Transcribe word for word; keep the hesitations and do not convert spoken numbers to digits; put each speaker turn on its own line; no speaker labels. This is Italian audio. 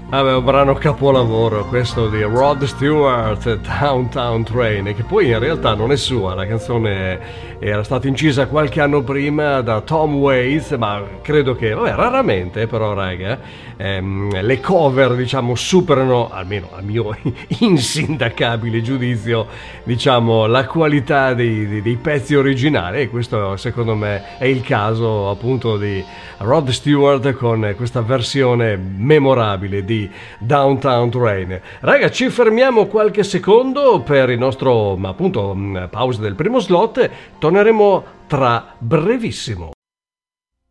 Vabbè, un brano capolavoro questo di Rod Stewart, Downtown Train, che poi in realtà non è sua, la canzone era stata incisa qualche anno prima da Tom Waits, ma credo che, vabbè, raramente però raga, ehm, le cover diciamo superano, almeno a mio insindacabile giudizio, diciamo la qualità dei, dei, dei pezzi originali, e questo secondo me è il caso appunto di Rod Stewart con questa versione memorabile di Downtown Train. Raga, ci fermiamo qualche secondo per il nostro, ma appunto, pausa del primo slot. Torneremo tra brevissimo.